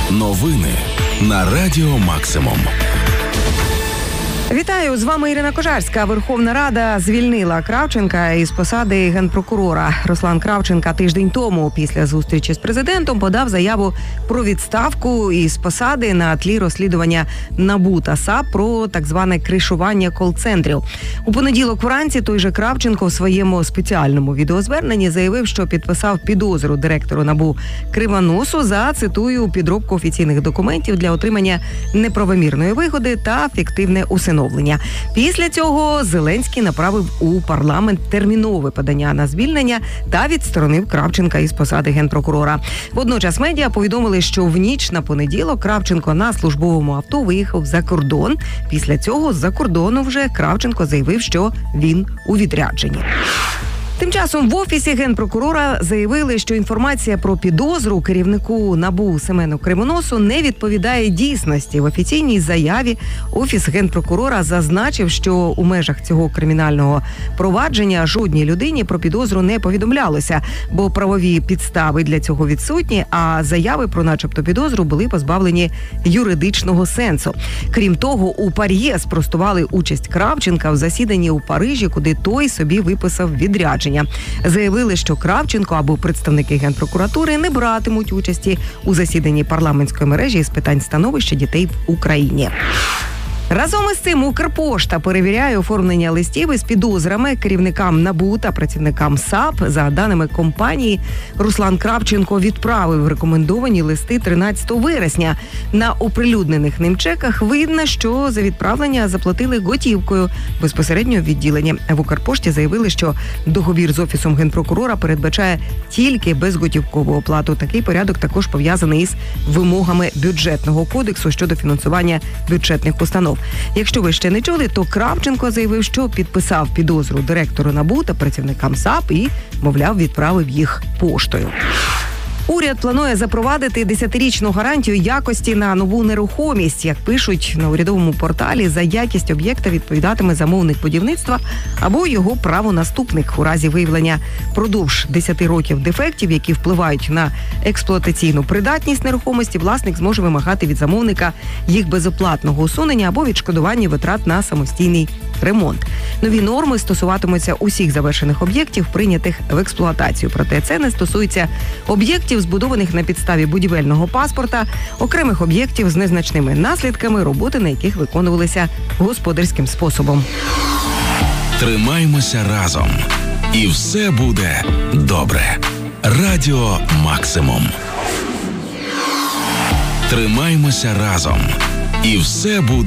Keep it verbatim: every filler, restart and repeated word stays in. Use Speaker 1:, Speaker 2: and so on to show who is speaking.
Speaker 1: Новини на Радіо Максимум.
Speaker 2: Вітаю, з вами Ірина Кожарська. Верховна Рада звільнила Кравченка із посади генпрокурора. Руслан Кравченка тиждень тому після зустрічі з президентом подав заяву про відставку із посади на тлі розслідування НАБУ та САП про так зване кришування кол-центрів. У понеділок вранці той же Кравченко в своєму спеціальному відеозверненні заявив, що підписав підозру директору НАБУ Кривоносу за, цитую, підробку офіційних документів для отримання неправомірної вигоди та фіктивне усиновлення. Після цього Зеленський направив у парламент термінове подання на звільнення та відсторонив Кравченка із посади генпрокурора. Водночас медіа повідомили, що в ніч на понеділок Кравченко на службовому авто виїхав за кордон. Після цього з-за кордону вже Кравченко заявив, що він у відрядженні. Тим часом в Офісі генпрокурора заявили, що інформація про підозру керівнику НАБУ Семену Кривоносу не відповідає дійсності. В офіційній заяві Офіс генпрокурора зазначив, що у межах цього кримінального провадження жодній людині про підозру не повідомлялося, бо правові підстави для цього відсутні, а заяви про начебто підозру були позбавлені юридичного сенсу. Крім того, у ПАРЄ спростували участь Кравченка в засіданні у Парижі, куди той собі виписав відрядження. Заявили, що Кравченко або представники Генпрокуратури не братимуть участі у засіданні парламентської мережі з питань становища дітей в Україні. Разом із цим Укрпошта перевіряє оформлення листів із підозрами керівникам НАБУ та працівникам САП. За даними компанії, Руслан Кравченко відправив рекомендовані листи тринадцятого вересня. На оприлюднених ним чеках видно, що за відправлення заплатили готівкою безпосередньо в відділенні. В Укрпошті заявили, що договір з Офісом генпрокурора передбачає тільки безготівкову оплату. Такий порядок також пов'язаний із вимогами бюджетного кодексу щодо фінансування бюджетних установ. Якщо ви ще не чули, то Кравченко заявив, що підписав підозру директору НАБУ та працівникам САП і, мовляв, відправив їх поштою. Уряд планує запровадити десятирічну гарантію якості на нову нерухомість. Як пишуть на урядовому порталі, за якість об'єкта відповідатиме замовник будівництва або його правонаступник. У разі виявлення продовж десяти років дефектів, які впливають на експлуатаційну придатність нерухомості, власник зможе вимагати від замовника їх безоплатного усунення або відшкодування витрат на самостійний ремонт. Нові норми стосуватимуться усіх завершених об'єктів, прийнятих в експлуатацію. Проте це не стосується об'єктів, збудованих на підставі будівельного паспорта, окремих об'єктів з незначними наслідками, роботи на яких виконувалися господарським способом.
Speaker 1: Тримаймося разом. І все буде добре. Радіо Максимум. Тримаймося разом. І все буде